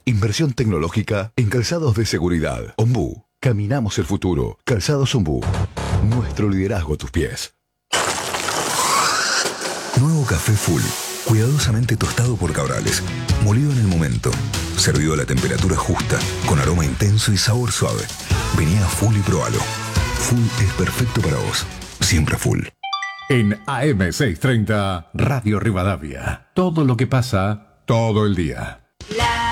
Inversión tecnológica en calzados de seguridad. Ombú. Caminamos el futuro. Calzados Ombú. Nuestro liderazgo a tus pies. Nuevo café Full. Cuidadosamente tostado por Cabrales. Molido en el momento. Servido a la temperatura justa. Con aroma intenso y sabor suave. Vení a Full y probalo. Full es perfecto para vos. Siempre Full. En AM630, Radio Rivadavia. Todo lo que pasa, todo el día.